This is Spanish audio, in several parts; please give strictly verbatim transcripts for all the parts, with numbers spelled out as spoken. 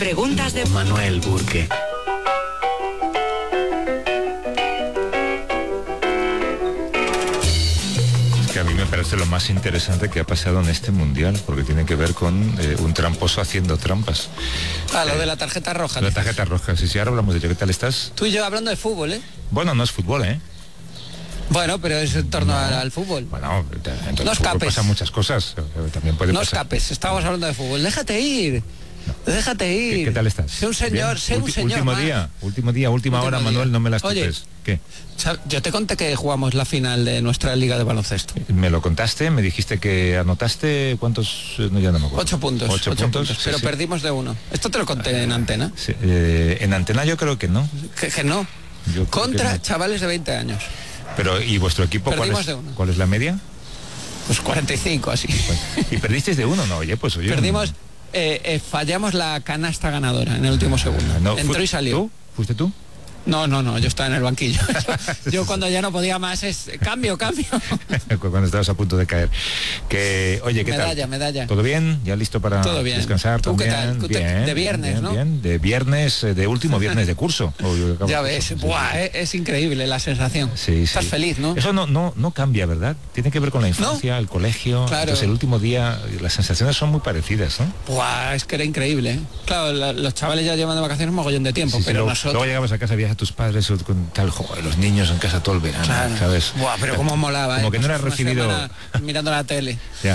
Preguntas de Manuel Burke. Que a mí me parece lo más interesante que ha pasado en este mundial, porque tiene que ver con eh, un tramposo haciendo trampas. Ah, lo eh, de la tarjeta roja. La tarjeta roja, sí, sí, ahora hablamos de ello. ¿Qué tal estás? Tú y yo hablando de fútbol, ¿eh? Bueno, no es fútbol, ¿eh? Bueno, pero es en torno no. al, al fútbol. Bueno, en no escapes. Pasan muchas cosas, también puede no pasar. No escapes, estábamos hablando de fútbol. Déjate ir. No. Déjate ir. ¿Qué, ¿Qué tal estás? Sé un señor, sé un señor. Último más. día, último día, última último hora, día. Manuel, no me las Oye, topes. ¿Qué? Yo te conté que jugamos la final de nuestra liga de baloncesto. Me lo contaste, me dijiste que anotaste, ¿cuántos? No, ya no me acuerdo. Ocho puntos. Ocho, ocho puntos, puntos sí, pero sí. perdimos de uno. Esto te lo conté en antena. Sí, eh, en antena yo creo que no. Que, que no. Yo Contra que no. chavales de veinte años. Pero, ¿y vuestro equipo cuál es, cuál es la media? Pues cuarenta y cinco, así. ¿Y perdisteis de uno? No, oye, pues oye. Perdimos, eh, eh, fallamos la canasta ganadora en el último segundo. No, Entró y salió. ¿Tú? ¿Fuiste tú? No, no, no, yo estaba en el banquillo. Yo, yo cuando ya no podía más es cambio, cambio. Cuando estabas a punto de caer. Que, oye, ¿qué medalla, tal? Medalla, medalla. ¿Todo bien? ¿Ya listo para Todo bien. descansar? ¿Tú también? qué tal? ¿Tú te, bien, de viernes, bien, ¿no? Bien, de viernes, de último viernes de curso. Ya ves, sí, buah, sí. Es, es increíble la sensación. Sí, Estás sí. feliz, ¿no? Eso no, no, no cambia, ¿verdad? Tiene que ver con la infancia, ¿no? El colegio. Claro. Entonces el último día, las sensaciones son muy parecidas, ¿no? Buah, es que era increíble, ¿eh? Claro, la, los chavales ya llevan de vacaciones un mogollón de tiempo, sí, sí, pero luego, nosotros... Luego llegabas a casa, veías a tus padres con tal, joder, los niños en casa todo el verano, claro. ¿sabes? Buah, pero cómo molaba, Como ¿eh? que no era recibido... mirando la tele. Ya.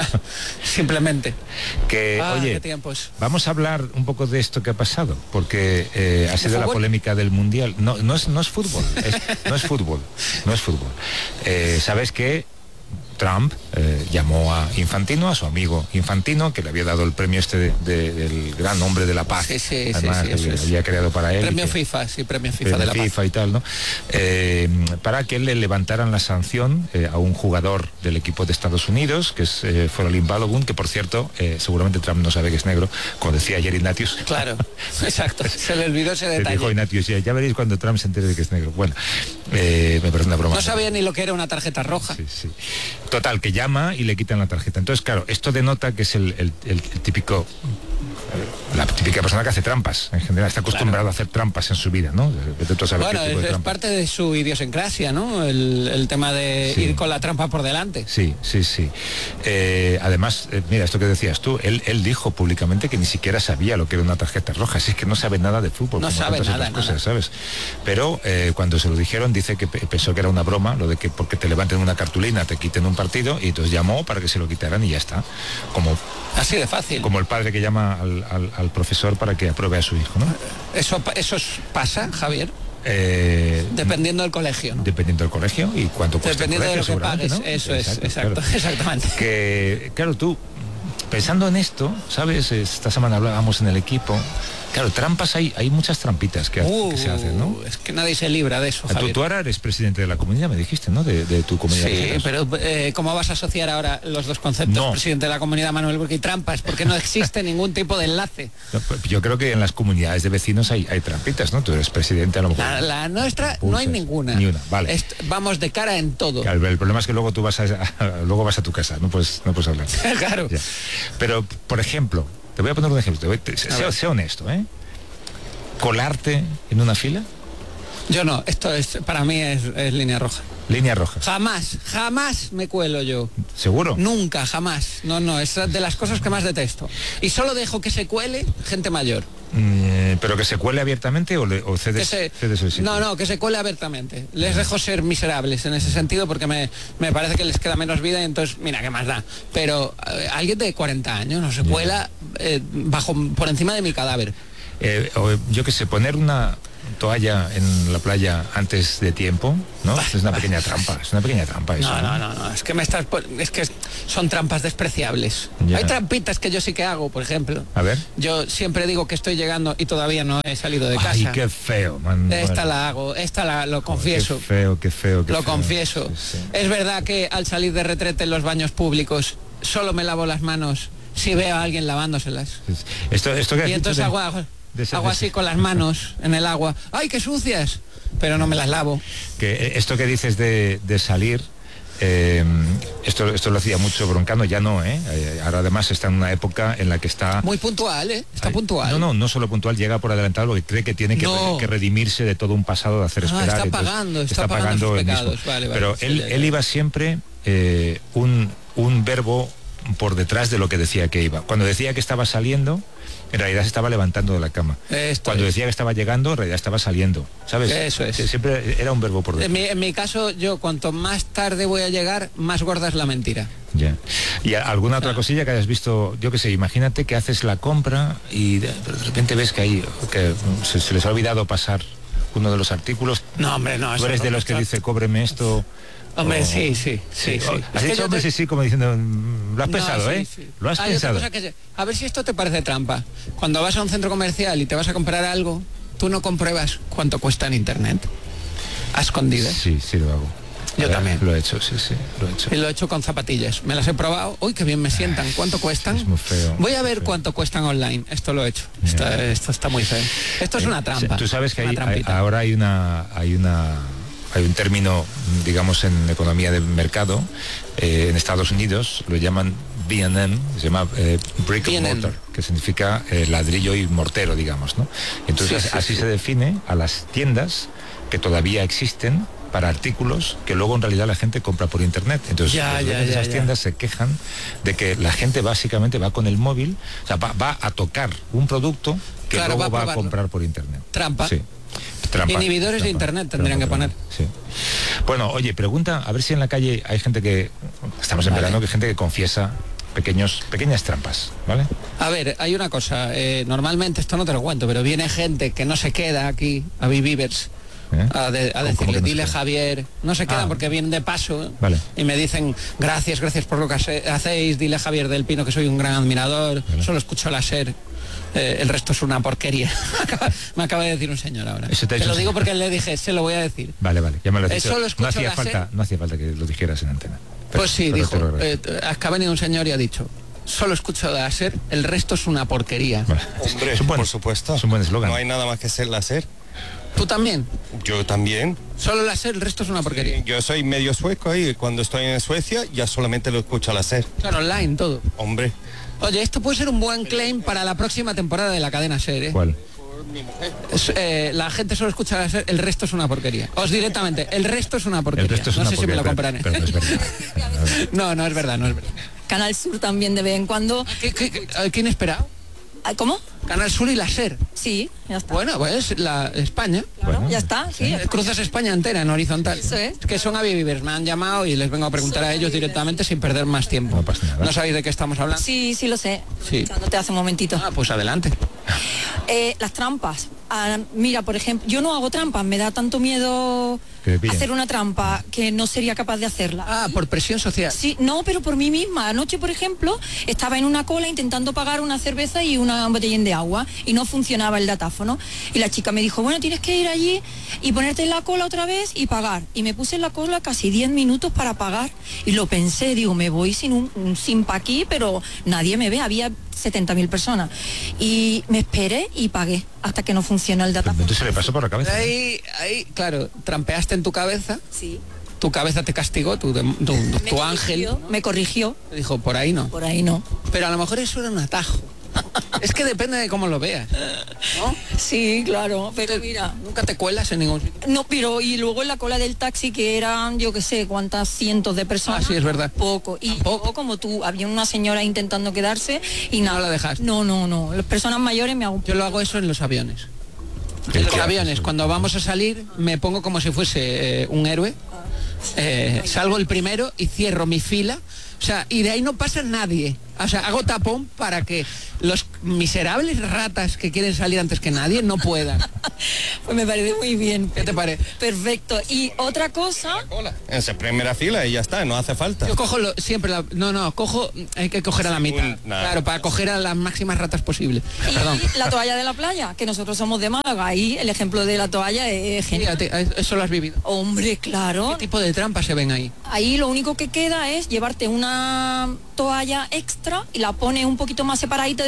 Simplemente. Que, ah, oye, qué tiempos. Vamos a hablar un poco de esto que ha pasado, porque eh, ha sido la fútbol? polémica del Mundial. No, no es, no es fútbol, es, no es fútbol, no es fútbol. Eh, ¿Sabes qué? Trump eh, llamó a Infantino, a su amigo Infantino, que le había dado el premio este de, de, del gran hombre de la paz, sí, sí, además sí, sí, que sí, había creado para él. Premio que, FIFA, sí, premio FIFA premio de la FIFA paz. y tal, ¿no? Eh, para que le levantaran la sanción eh, a un jugador del equipo de Estados Unidos, que es eh, Forolin Balogun, que por cierto, eh, seguramente Trump no sabe que es negro, como decía ayer Ignatius. Claro, exacto, se le olvidó ese detalle. Dijo Ignatius, ya, ya veréis cuando Trump se entere de que es negro. Bueno, eh, me parece una broma. No sabía ni lo que era una tarjeta roja. Sí, sí. Total, que llama y le quitan la tarjeta. Entonces, claro, esto denota que es el, el, el, el típico, la típica persona que hace trampas. En general está acostumbrado claro. a hacer trampas en su vida, ¿no? Bueno, es, es parte de su idiosincrasia, ¿no? El, el tema de sí. ir con la trampa por delante. Sí, sí, sí. Eh, además, eh, mira, esto que decías tú, él, él dijo públicamente que ni siquiera sabía lo que era una tarjeta roja. Así es que no sabe nada de fútbol. No como sabe nada, otras cosas, nada. ¿sabes? Pero eh, cuando se lo dijeron, dice que pensó que era una broma, lo de que porque te levanten una cartulina te quiten un partido, y entonces llamó para que se lo quitaran y ya está. Como así de fácil. Como el padre que llama al, al, al profesor para que apruebe a su hijo, ¿no? Eso, eso pasa, Javier. Eh, dependiendo del colegio, ¿no? Dependiendo del colegio y cuánto cuesta dependiendo el colegio, de lo que pagues, ¿no? eso exacto, es, exacto, claro. exactamente. Que, claro, tú, pensando en esto, ¿sabes? Esta semana hablábamos en el equipo. Claro, trampas hay, hay muchas trampitas que, uh, que se hacen, ¿no? Es que nadie se libra de eso, tú, tú ahora eres presidente de la comunidad, me dijiste, ¿no? De, de tu comunidad. Sí, pero eh, ¿cómo vas a asociar ahora los dos conceptos? No. Presidente de la comunidad, Manuel Burke, y trampas, porque no existe ningún tipo de enlace. Yo creo que en las comunidades de vecinos hay, hay trampitas, ¿no? Tú eres presidente a lo mejor. La, la nuestra pulsas, no hay ninguna. Ni una, vale. Est vamos de cara en todo. Claro, el problema es que luego tú vas a, a, luego vas a tu casa, no puedes, no puedes hablar. Claro. Ya. Pero, por ejemplo, te voy a poner un ejemplo, te voy, te, sé, sé honesto, ¿eh? ¿Colarte en una fila? Yo no, esto es para mí es, es línea roja. Línea roja. Jamás, jamás me cuelo yo. ¿Seguro? Nunca, jamás. No, no, es de las cosas que más detesto. Y solo dejo que se cuele gente mayor. Mm, ¿Pero que se cuele abiertamente o, le, o cedes, se, cedes el sitio? No, no, que se cuele abiertamente. Les dejo ser miserables en ese sentido porque me, me parece que les queda menos vida y entonces, mira, ¿qué más da? Pero eh, alguien de cuarenta años no se cuela eh, bajo, por encima de mi cadáver. Eh, o, yo qué sé, poner una toalla en la playa antes de tiempo, ¿no? Es una pequeña trampa, es una pequeña trampa eso. No, no, no, no, es que me estás, es que son trampas despreciables. Ya. Hay trampitas que yo sí que hago, por ejemplo. A ver. Yo siempre digo que estoy llegando y todavía no he salido de casa. Ay, qué feo, man. Esta bueno. la hago, esta la lo confieso. Oh, qué feo, qué feo, qué Lo feo. confieso. Sí, sí. Es verdad que al salir de retrete en los baños públicos solo me lavo las manos si veo a alguien lavándoselas. Sí, sí. Esto, esto que y entonces de... hago, hago así con las manos en el agua. ¡Ay, qué sucias! Pero no me las lavo. Que esto que dices de, de salir, Eh, esto, esto lo hacía mucho Broncano, ya no, ¿eh? Ahora además está en una época en la que está... Muy puntual, ¿eh? Está Ay, puntual. No, no, no solo puntual, llega por adelantado porque cree que tiene que, no. que redimirse de todo un pasado de hacer ah, esperar. está entonces, pagando, está, está pagando, pagando sus el pecados. mismo. Vale, vale, Pero sí, él, ya, ya. él iba siempre eh, un, un verbo por detrás de lo que decía que iba. Cuando decía que estaba saliendo, en realidad se estaba levantando de la cama. Esto Cuando es. decía que estaba llegando, en realidad estaba saliendo, ¿sabes? Eso es. Siempre era un verbo por detrás. En mi, en mi caso, yo cuanto más tarde voy a llegar, más gorda es la mentira. Ya. ¿Y alguna otra cosilla que hayas visto? Yo qué sé, imagínate que haces la compra y de, de repente ves que ahí que se, se les ha olvidado pasar uno de los artículos. No, hombre, no. Tú eres no, de los que no. dice, cóbreme esto. Hombre, o... sí, sí, sí, sí. Has Es dicho, que hombre, te... sí, sí, como diciendo, lo has No, pensado, sí, ¿eh? sí. Lo has Hay pensado. otra cosa que... A ver si esto te parece trampa. Cuando vas a un centro comercial y te vas a comprar algo, tú no compruebas cuánto cuesta en internet. A escondidas. Sí, sí lo hago. Yo ver, también. Lo he hecho, sí, sí, lo he hecho. Y lo he hecho con zapatillas. Me las he probado. Uy, qué bien me sientan. ¿Cuánto cuestan? Es muy feo. Voy a ver feo. cuánto cuestan online. Esto lo he hecho. Esto, esto está muy feo. Esto es Eh, una trampa. Tú sabes que una hay, hay- trampita. ahora hay una, hay una, hay un término, digamos, en economía de mercado, eh, en Estados Unidos lo llaman B and M, se llama eh, brick B and and M. mortar, que significa eh, ladrillo y mortero, digamos, ¿no? Entonces Sí, sí, así sí. se define a las tiendas que todavía existen para artículos que luego en realidad la gente compra por internet. Entonces Ya, los ya, dueños de ya, esas ya. tiendas se quejan de que la gente básicamente va con el móvil, o sea, va, va a tocar un producto que Claro, luego va a va a probarlo. comprar por internet. Trampa. Sí. Trampa, Inhibidores de internet tendrían que poner. Sí. Bueno, oye, pregunta, a ver si en la calle hay gente que, estamos en Vale. verano, que hay gente que confiesa pequeños, pequeñas trampas, ¿vale? A ver, hay una cosa. eh, normalmente esto no te lo cuento, pero viene gente que no se queda aquí a Vivivers. ¿Eh? A, de- a ¿Cómo- cómo decirle, que no se dile queda? Javier, no se quedan Ah. porque vienen de paso, ¿eh? Vale. Y me dicen, gracias, gracias por lo que hace- hacéis, dile a Javier del Pino que soy un gran admirador, Vale. solo escucho la SER, eh, el resto es una porquería. me acaba de decir un señor ahora. Eso te ha Te dicho lo un digo señor. porque le dije, se lo voy a decir. Vale, vale, ya me lo has Eh, dicho. solo No escucho hacía la falta, SER. no hacía falta que lo dijeras en antena. Pero- Pues sí, pero te lo dijo, agradezco. eh, es que ha venido un señor y ha dicho, solo escucho la SER, el resto es una porquería. Vale. Hombre, Es un buen- por supuesto. Es un buen eslogan. No hay nada más que ser la SER. ¿Tú también? Yo también. Solo la SER, el resto es una porquería. Yo soy medio sueco y cuando estoy en Suecia ya solamente lo escucho la SER. Claro, online, todo. Hombre. Oye, esto puede ser un buen claim para la próxima temporada de la cadena SER, ¿eh? ¿Cuál? Es, eh, la gente solo escucha la SER, el resto es una porquería. Os directamente, el resto es una porquería. El resto es no una sé si me lo porquería, compraré. pero- pero no es verdad. no, no es verdad, no es verdad. Canal Sur también de vez en cuando. ¿Qué, qué, qué- a ¿Quién esperaba? Ah, ¿Cómo? Canal Sur y la SER. Sí, ya está. Bueno, pues la España. Claro, bueno, ya está, sí. Eh, Cruzas España entera en horizontal. Eso es. Que son Avivivers, me han llamado y les vengo a preguntar Son a ellos Avivivers. directamente sin perder más tiempo. No pasa nada. ¿No sabéis de qué estamos hablando? Sí, sí lo sé. Sí. Escuchándote hace un momentito. Ah, pues adelante. Eh, las trampas. Ah, mira, por ejemplo, yo no hago trampas, me da tanto miedo Que te pillen. hacer una trampa que no sería capaz de hacerla. Ah, por presión social. Sí, no, pero por mí misma. Anoche, por ejemplo, estaba en una cola intentando pagar una cerveza y una botellín de agua y no funcionaba el datáfono. Y la chica me dijo, bueno, tienes que ir allí y ponerte en la cola otra vez y pagar. Y me puse en la cola casi diez minutos para pagar y lo pensé, digo, me voy sin un, un sin pa' aquí, pero nadie me ve, había setenta mil personas. Y me esperé y pagué hasta que no funcionó el datáfono. Entonces se le pasó por la cabeza. Ahí, ahí, claro, trampeaste en tu cabeza, Sí. tu cabeza te castigó, tu, tu, tu- Me tu ángel corrigió, me corrigió, te dijo, por ahí no. por ahí no. Pero a lo mejor eso era un atajo. Es que depende de cómo lo veas, ¿no? Sí, claro, pero mira. Nunca te cuelas en ningún sitio. No, pero y luego en la cola del taxi que eran, yo qué sé, cuántas cientos de personas. Ah, sí, es verdad. Poco. Y Tampoco. yo, como tú, había una señora intentando quedarse y nada. No la dejaste. No, no, no. Las personas mayores me hago. Yo lo hago eso en los aviones. ¿Qué En los haces? aviones, cuando vamos a salir, me pongo como si fuese eh, un héroe. Eh, salgo el primero y cierro mi fila. O sea, y de ahí no pasa nadie. O sea, hago tapón para que los miserables ratas que quieren salir antes que nadie no puedan. Pues me parece muy bien. ¿Qué te parece? Perfecto. Y otra cosa, Cola. En esa primera fila y ya está, no hace falta. Yo cojo lo- siempre la... No, no, cojo... Hay que coger a la mitad. Un- nada. Claro, para coger a las máximas ratas posibles. Perdón. y la toalla de la playa, que nosotros somos de Málaga. Ahí el ejemplo de la toalla es Sí, a genial. ti- a- eso lo has vivido. Hombre, claro. ¿Qué tipo de trampas se ven ahí? Ahí lo único que queda es llevarte una toalla extra y la pones un poquito más separadita de tu, de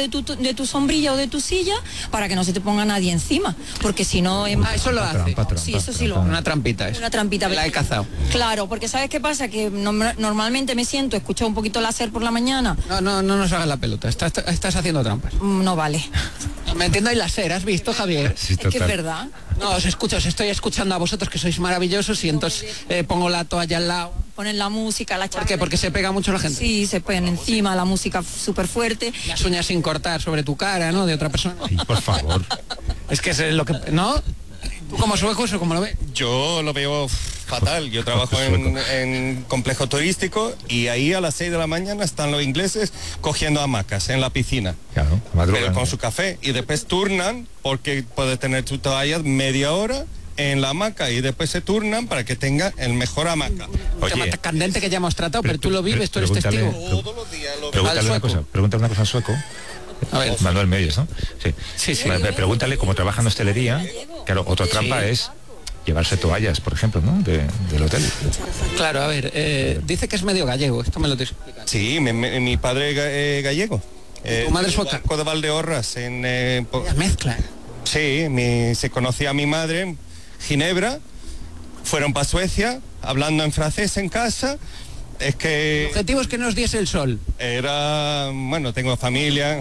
de tu sombrilla o de tu silla para que no se te ponga nadie encima, porque si no... Es... Ah, eso lo hace. Trampa, trampa, Sí, eso sí lo trampa. Una trampita es. Una trampita. La he cazado. Claro, porque ¿sabes qué pasa? Que no- normalmente me siento, escucho un poquito láser por la mañana. No, no, no nos hagas la pelota. Estás, estás haciendo trampas. Mm, No vale. Me entiendo y láser, ¿has visto, Javier? Sí, Es que es total. verdad. No, os escucho, os estoy escuchando a vosotros que sois maravillosos y entonces eh, pongo la toalla al lado. Ponen la música, la ¿Por qué? charla. Porque se pega mucho la gente. Sí, se ponen encima, la música súper fuerte. Las uñas sin cortar sobre tu cara, ¿no? De otra persona. Ay, por favor. Es que es lo que... ¿No? ¿Tú como sueco eso cómo lo ves? Yo lo veo fatal. Yo trabajo en, en complejo turístico y ahí a las seis de la mañana están los ingleses cogiendo hamacas en la piscina. Claro, madrugan. Pero con su café. Y después turnan porque puede tener tu toalla media hora en la hamaca y después se turnan para que tenga el mejor hamaca. Tema tan candente que ya hemos tratado, pero tú lo vives, tú eres pregúntale- testigo. Todos los días lo veo. Pregúntale Al una sueco. cosa, pregúntale una cosa al sueco. A ver. Manuel Medios, ¿no? Sí. Sí, sí. Me- me Pregúntale cómo trabaja en hostelería. Claro, otra trampa Sí. es llevarse toallas, por ejemplo, ¿no? De- del hotel. Claro, a ver, eh, dice que es medio gallego, esto me lo tienes que explicar. Sí, mi, mi- mi padre es ga- eh, gallego. Eh, tu madre es del sueca? Banco de Valdeorras. En, eh, po- La mezcla. sí, mi- se conocía a mi madre en Ginebra. Fueron para Suecia, hablando en francés en casa. Es El que objetivo es que nos diese el sol. era, bueno, tengo familia.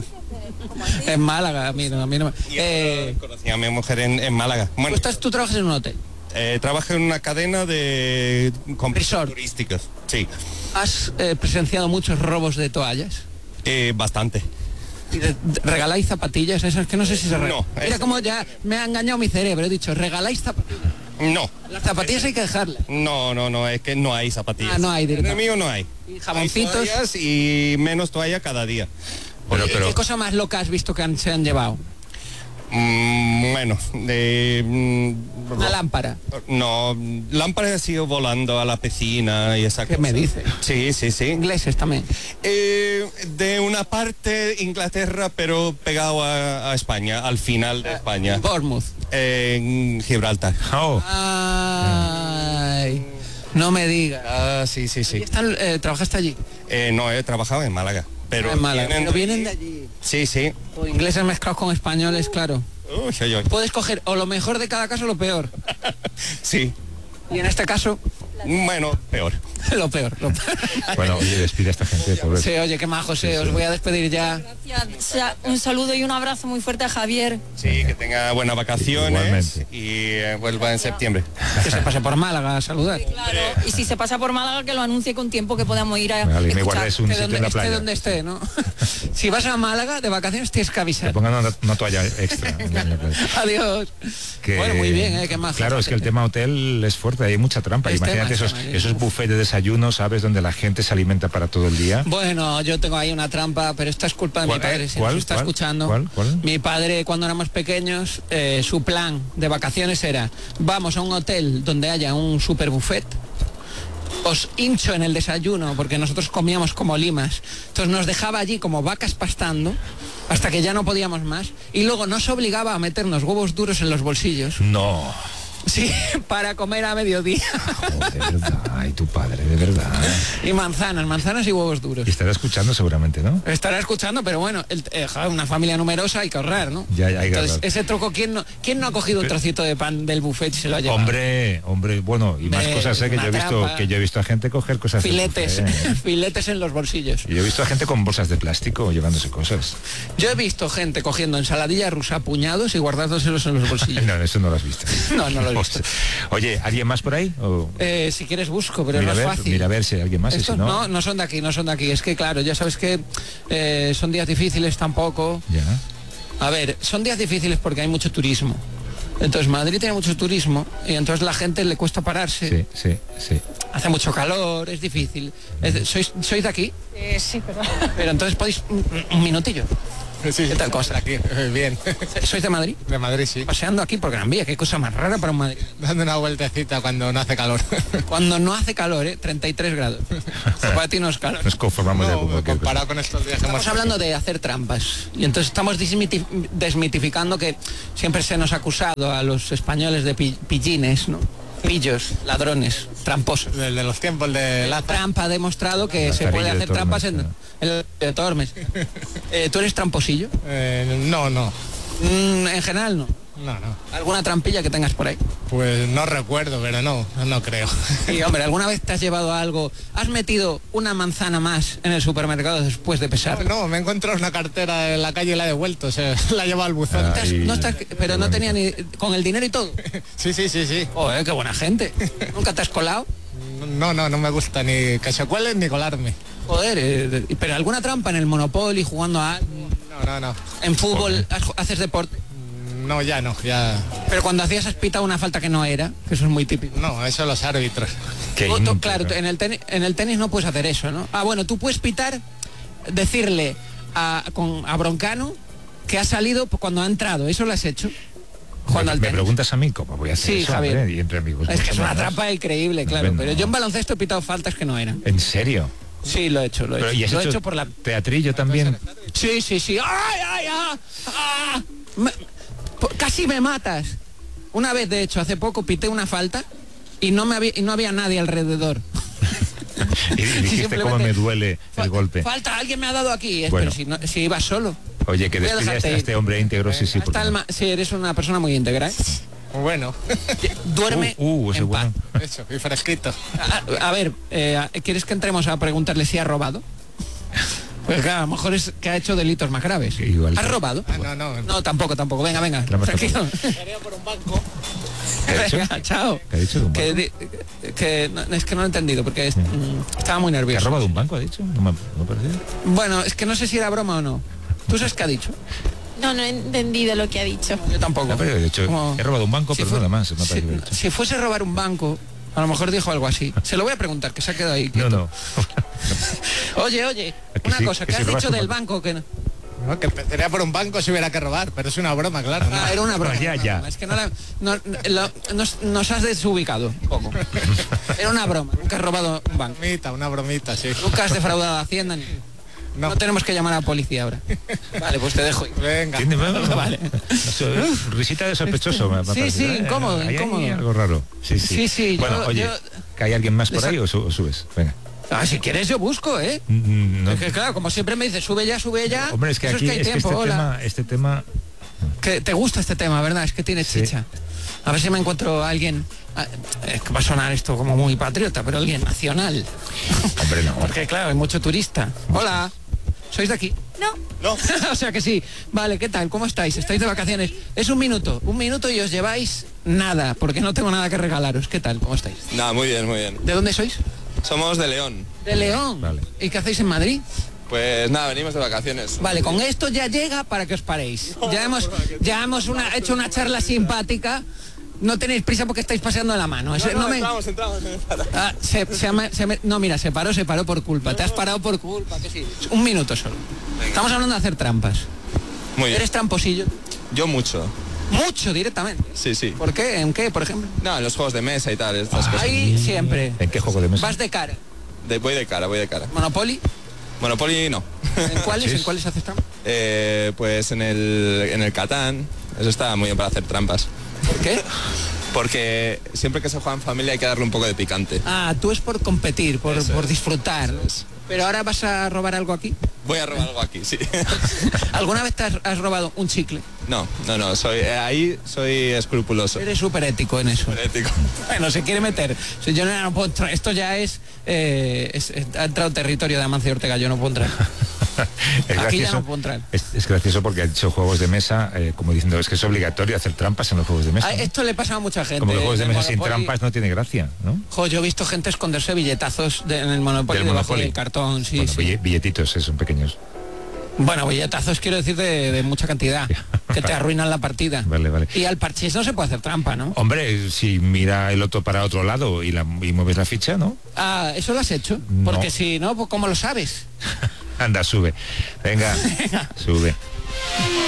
En Málaga, a mí no, a mí no. Y Eh, conocí a mi mujer en, en Málaga. tú, Bueno, estás, tú trabajas en un hotel. eh, trabajo en una cadena de complejos Resort. turísticos. Sí, ¿Has eh, presenciado muchos robos de toallas? eh, bastante. ¿Y de- de- ¿Regaláis zapatillas? Esas que no sé si se regalan. No, Mira eso cómo ya me ha engañado mi cerebro. He dicho, ¿regaláis zapatillas? No, Las zapatillas hay que dejarlas. no, no, no, es que no hay zapatillas. Ah, no hay En el directamente. mío no hay. Y jaboncitos. Hay toallas y menos toalla cada día. Pero, ¿Y pero, ¿Qué cosa más loca has visto que han- se han llevado? Mm, bueno, de... mm, Una lámpara. No, lámparas ha sido volando a la piscina y esa ¿Qué cosa. me dice? Sí, sí, sí. Ingleses también. Eh, de una parte de Inglaterra, pero pegado a, a España, al final de España, Bournemouth. en Gibraltar. oh, Ay, no me digas. Ah, sí, sí, ¿Y sí. están, eh, ¿Trabajaste allí? Eh, no, he trabajado en Málaga, pero En Málaga. vienen, Pero vienen de allí. Sí, sí. O ingleses mezclados con españoles, claro. Uy, uy, uy. Puedes coger o lo mejor de cada caso o lo peor. Sí. Y en este caso, Bueno, peor. lo peor. Lo peor. bueno, oye, despide a esta gente, pobre. Sí, oye, qué majo, sí, os voy a despedir ya. Gracias. Sa- Un saludo y un abrazo muy fuerte a Javier. Sí, que tenga buenas vacaciones Igualmente. y eh, vuelva en septiembre. Que se pase por Málaga a saludar. Claro. Y si se pasa por Málaga, que lo anuncie con tiempo, que podamos ir a Vale, y me escuchar. guardáis un Que sitio donde en la esté, playa. donde esté, ¿no? Si vas a Málaga de vacaciones tienes que Que avisar. pongan una, una toalla extra. en la playa. Adiós. Que- Bueno, muy bien, ¿eh? Qué majo. Claro, es que el tema hotel es fuerte, hay mucha trampa. Es Imagínate tema, esos, sí, esos uf. buffets de desayuno, ¿sabes? Donde la gente se alimenta para todo el día. Bueno, yo tengo ahí una trampa, pero esta es culpa de mi ¿Cuál, padre, eh? si ¿Cuál, nos está cuál, escuchando. cuál, cuál? Mi padre, cuando éramos pequeños, eh, su plan de vacaciones era, vamos a un hotel donde haya un super buffet, os hincho en el desayuno, porque nosotros comíamos como limas, entonces nos dejaba allí como vacas pastando, hasta que ya no podíamos más, y luego nos obligaba a meternos huevos duros en los bolsillos, No. sí, para comer a mediodía, Oh, de verdad, ay, tu padre, de verdad. y manzanas, manzanas y huevos duros. Y estará escuchando seguramente, ¿no? Estará escuchando, pero bueno, el- eh, joder, una familia numerosa hay que ahorrar, ¿no? Ya, ya hay que Entonces, ahorrar. ese troco, ¿quién no, ¿quién no ha cogido un trocito de pan del buffet y se lo ha llevado? Hombre, hombre, bueno, y más Hombre, cosas, ¿eh? Que una yo he visto, trampa. que yo he visto a gente coger cosas del Filetes, buffet, ¿eh? filetes en los bolsillos. Y yo he visto a gente con bolsas de plástico llevándose cosas. Yo he visto gente cogiendo ensaladilla rusa a puñados y guardándoselos en los bolsillos. No, eso no lo has visto. No, no lo he visto. Oye, ¿alguien más por ahí? O- Eh, si quieres busco, pero mira, no a es ver, fácil. mira a ver si hay alguien más. y Estos si no, no, no son de aquí, no son de aquí. Es que claro, ya sabes que eh, son días difíciles tampoco. Ya. A ver, son días difíciles porque hay mucho turismo. Entonces Madrid tiene mucho turismo y entonces la gente le cuesta pararse. Sí, sí, sí. Hace mucho calor, es difícil. Es de- ¿sois, ¿Sois de aquí? Eh, sí, pero... Pero entonces podéis un, un minutillo. Sí, ¿Qué tal, cómo estás? aquí? Bien. ¿Sois de Madrid? De Madrid, sí. Paseando aquí por Gran Vía, qué cosa más rara para un Madrid. Dando una vueltecita cuando no hace calor. Cuando no hace calor, ¿eh? treinta y tres grados. Para ti no es calor. Nos conformamos ya No, con cualquier cosa. comparado con estos días que hemos Estamos hablando de hacer trampas y entonces estamos dismiti- desmitificando que siempre se nos ha acusado a los españoles de pi- pillines, ¿no? Pillos, ladrones, tramposos. Desde los tiempos de la Trump ha demostrado que se Mascarilla puede de hacer Tormes, trampas en, ¿no? en el de Tormes. Eh, ¿Tú eres tramposillo? Eh, no, no, Mm, en general no. no, no. ¿Alguna trampilla que tengas por ahí? Pues no recuerdo, pero no, no creo. Y hombre, ¿alguna vez te has llevado algo? ¿Has metido una manzana más en el supermercado después de pesar? No, me he encontrado una cartera en la calle y la he devuelto, o sea, la he llevado al buzón. Ah. ¿Te has- Ay, no estás- qué pero no bonito. tenía ni... con el dinero y todo. Sí, sí, sí, sí. Joder, qué buena gente. ¿Nunca te has colado? No, no, no me gusta ni que se cuelen ni colarme. Joder, eh, pero alguna trampa en el Monopoly, jugando a... No, no, no. En fútbol, has- haces deporte. No, ya no, ya... Pero cuando hacías has pitado una falta que no era, que eso es muy típico. No, eso los árbitros. Qué Tú- tú- íntegro. claro, tú- en el, tenis, en el tenis no puedes hacer eso, ¿no? Ah, bueno, tú puedes pitar, decirle a, con, a Broncano que ha salido cuando ha entrado. ¿Eso lo has hecho? Jugando me, al me tenis. preguntas a mí cómo voy a hacer Sí, eso, Javier. hombre, y entre amigos. Es que es mucho una menos. trampa increíble, claro. Hombre, Pero no. yo en baloncesto he pitado faltas que no eran. ¿En serio? Sí, lo he hecho, lo he Pero, hecho. ¿y has Lo he hecho hecho por la... teatrillo también? Sí, sí, sí. ¡Ay, ay, ay! ¡Ah! Me- po- casi me matas. Una vez, de hecho, hace poco pité una falta y no, me había, y no había nadie alrededor. Y dijiste simplemente- cómo me duele Fa- el golpe. Falta, alguien me ha dado aquí. Es, Bueno. Pero si, no, si ibas solo. Oye, que Voy a despide a dejarte este, a ir. este hombre íntegro, sí, sí. Hasta porque el no. ma- sí, eres una persona muy íntegra, ¿eh? Bueno, Duerme Uh, uh, ese en paz. bueno. eso, y fresquito. A, a ver, eh, ¿quieres que entremos a preguntarle si ha robado? Pues claro, a lo mejor es que ha hecho delitos más graves. Que igual- ¿Has robado? Ah, no, no. No, tampoco, tampoco. Venga, venga. Trampas Tranquilo. ¿Qué ha dicho? Venga, chao. ¿Qué ha dicho de un Que, banco? di- que no, es que no lo he entendido porque es- mm, estaba muy ¿Que ha nervioso. robado un banco, ha dicho? No me, no me ha parecido. Bueno, es que no sé si era broma o no. ¿Tú sabes qué ha dicho? No, no he entendido lo que ha dicho. Yo tampoco. No, pero de hecho, Como- he robado un banco, si pero fue- nada más. Me ha si, parecido dicho. si fuese robar un banco, a lo mejor dijo algo así. Se lo voy a preguntar, que se ha quedado ahí. No, quieto. no. Oye, oye, Que una sí, cosa, que ¿qué si has robas dicho un del banco. banco? Que no? No, que empezaría por un banco si hubiera que robar, pero es una broma, claro. ¿no? Ah, era una broma. Ya, una ya. broma. Es que no la, no- lo- nos, nos has desubicado un poco. Era una broma. Nunca has robado un banco. Bromita, una bromita, sí. Nunca has defraudado a Hacienda. Ni... No. No. tenemos que llamar a la policía ahora. Vale, pues te dejo. Venga. ¿Tiene- Vale. Eso, eh, risita de sospechoso. me ha Sí, parecido, sí, ¿eh? incómodo, Hay ahí incómodo. algo raro. Sí, sí. Sí, sí, Bueno, yo- oye, yo- ¿que hay alguien más por Les ha- ahí o, su- o subes? Venga. Ah, si quieres yo busco, ¿eh? Mm, no. Es que claro, como siempre me dices, sube ya, sube ya. Hombre, es que Eso aquí hay es que tiempo, este, hola. tema, este tema... Que te gusta este tema, ¿verdad? Es que tiene Sí. chicha. A ver si me encuentro a alguien... ah, Es que va a sonar esto como muy patriota, pero alguien nacional. Hombre, no. Porque claro, hay mucho turista. Hola, ¿sois de aquí? No, No. O sea que sí. Vale, ¿qué tal? ¿Cómo estáis? ¿Estáis de vacaciones? Es un minuto, un minuto y os lleváis nada, porque no tengo nada que regalaros. ¿Qué tal? ¿Cómo estáis? Nada, muy bien, muy bien. ¿De dónde sois? Somos de León. De León. Vale. ¿Y qué hacéis en Madrid? Pues nada, venimos de vacaciones. Vale, con esto ya llega para que os paréis. Ya hemos, ya hemos una, hecho una charla simpática. No tenéis prisa porque estáis paseando la mano. Ese- no me- entramos, entramos. Ah, se- se ama- se me- no, mira, se paró, se paró por culpa. Te has parado por culpa, que sí. Un minuto solo. Estamos hablando de hacer trampas. Muy bien. ¿Eres tramposillo? Yo mucho. Mucho directamente. Sí, sí. ¿Por qué? ¿En qué, por ejemplo? No, en los juegos de mesa y tal, estas cosas. Ahí siempre. ¿En qué juego de mesa? Vas de cara. De- voy de cara, voy de cara. Monopoly. Monopoly no. ¿En cuáles? Sí. ¿En cuáles haces trampas? Eh, pues en el, en el Catán, eso está muy bien para hacer trampas. ¿Por qué? Porque siempre que se juega en familia hay que darle un poco de picante. Ah, tú es por competir, por, Eso por es, disfrutar. eso es. Pero ahora vas a robar algo aquí. Voy a robar algo aquí, sí. ¿Alguna vez te has, has robado un chicle? No, no, no, soy, eh, ahí soy escrupuloso. Eres súper ético en eso. Ético. Bueno, se quiere meter. Si yo no, no puedo entrar. Esto ya es, eh, es- es- ha entrado en territorio de Amancio Ortega, yo no puedo entrar. Es Aquí ya gracioso, no puedo entrar. es, es gracioso porque ha dicho juegos de mesa, eh, como diciendo, es que es obligatorio hacer trampas en los juegos de mesa. Ah, ¿no? esto le pasa a mucha gente. Como los juegos de En el mesa sin Monopoly. trampas no tiene gracia, ¿no? Jo, yo he visto gente esconderse billetazos de- en el Monopoly Del debajo Monopoly. del cartón, sí, Bueno, sí. bille- billetitos, esos son pequeños. Bueno, billetazos quiero decir de, de mucha cantidad, que te arruinan la partida. Vale, vale. Y al parchís no se puede hacer trampa, ¿no? Hombre, si mira el otro para otro lado y, la, y mueves la ficha, ¿no? Ah, ¿eso lo has hecho? No. Porque si no, pues ¿cómo lo sabes? Anda, sube. Venga, sube.